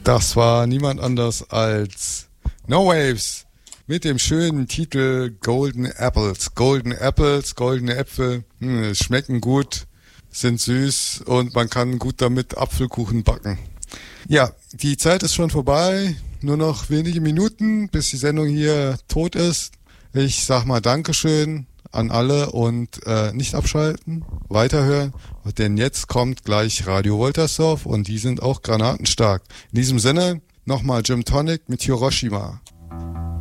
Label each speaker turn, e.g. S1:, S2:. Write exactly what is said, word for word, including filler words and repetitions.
S1: Das war niemand anders als No Waves mit dem schönen Titel Golden Apples. Golden Apples, goldene Äpfel, hm, schmecken gut, sind süß und man kann gut damit Apfelkuchen backen. Ja, die Zeit ist schon vorbei. Nur noch wenige Minuten, bis die Sendung hier tot ist. Ich sag mal Dankeschön an alle und äh, nicht abschalten, weiterhören, denn jetzt kommt gleich Radio Woltersdorf und die sind auch granatenstark. In diesem Sinne nochmal Jim Tonic mit Hiroshima.